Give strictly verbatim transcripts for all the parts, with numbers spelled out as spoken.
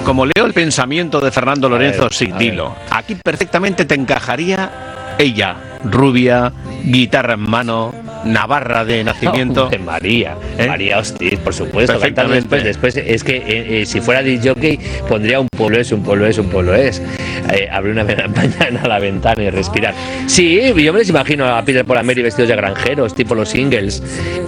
como leo el pensamiento de Fernando Lorenzo, ver, sí, dilo. Ver. Aquí perfectamente te encajaría ella, rubia, guitarra en mano, navarra de nacimiento. Oh, María, ¿eh? María Hostiz, por supuesto. Cantando después, después es que eh, eh, si fuera disc jockey pondría un pueblo es, un pueblo es, un pueblo es. Eh, abrir una mañana a la ventana y respirar. Sí, yo me les imagino a Peter Paul and Mary vestidos de granjeros, tipo los singles.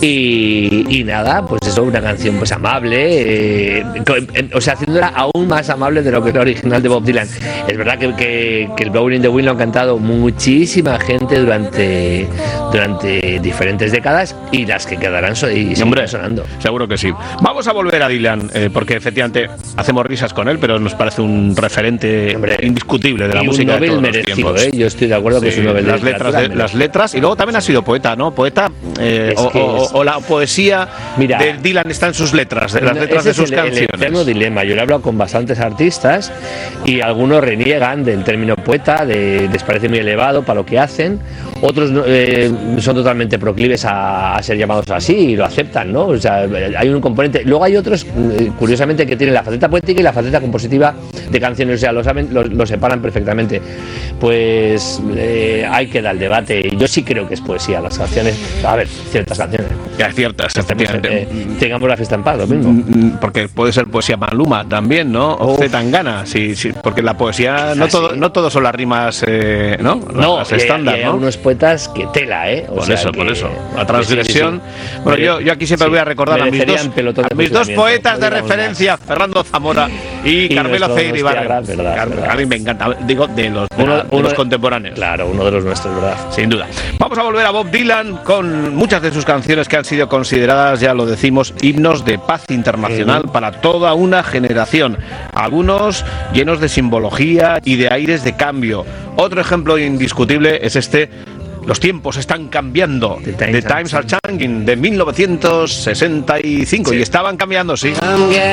Y, y nada, pues eso, una canción pues amable, eh, o sea, haciéndola aún más amable de lo que es la original de Bob Dylan. Es verdad que, que, que el Blowing in the Wind lo han cantado muchísima gente durante, durante diferentes décadas y las que quedarán so y Hombre, sonando. Seguro que sí. Vamos a volver a Dylan, eh, porque efectivamente hacemos risas con él, pero nos parece un referente Hombre, indiscutible de la y música un de todos merecido, los tiempos. ¿eh? Yo estoy de acuerdo sí, que es un Nobel de las letras, de, las letras y luego también ha sido poeta, ¿no? Poeta eh, o, o, o la poesía Mira, de Dylan está en sus letras, de las letras de sus el, canciones. El eterno dilema. Yo le he hablado con bastantes artistas y algunos reniegan del término poeta, de, les parece muy elevado para lo que hacen. Otros eh, son totalmente proclives a, a ser llamados así y lo aceptan, ¿no? O sea, hay un componente. Luego hay otros, eh, curiosamente, que tienen la faceta poética y la faceta compositiva de canciones, o sea, lo saben, lo, lo separan perfectamente. Pues eh, hay que dar el debate. Yo sí creo que es poesía las canciones. A ver, ciertas canciones. Ya, ciertas, efectivamente. Eh, tengamos la fiesta en paz, lo mismo. Porque puede ser poesía Maluma también, ¿no? O Zetangana, sí, sí, porque la poesía no todo, no todo son las rimas, eh, ¿no? No, las y hay, estándar, y hay ¿no? algunos poetas que tela, ¿eh? O por sea eso, que, por eso. La transgresión. Sí, sí, sí. Bueno, yo, yo aquí siempre sí, voy a recordar a mis dos, a mis dos poetas de referencia, más. Fernando Zamora y, y Carmelo Ceiribarren. A mí me encanta, digo, de los, de, uno, la, de uno, los contemporáneos. Claro, uno de los nuestros, ¿verdad? Sin duda. Vamos a volver a Bob Dylan con muchas de sus canciones que han sido consideradas, ya lo decimos, himnos de paz internacional uh-huh. para toda una generación. Algunos llenos de simbología y de aires de cambio. Otro ejemplo indiscutible es este: Los tiempos están cambiando. The Times, The times are changing, de mil novecientos sesenta y cinco. Sí. Y estaban cambiando, sí.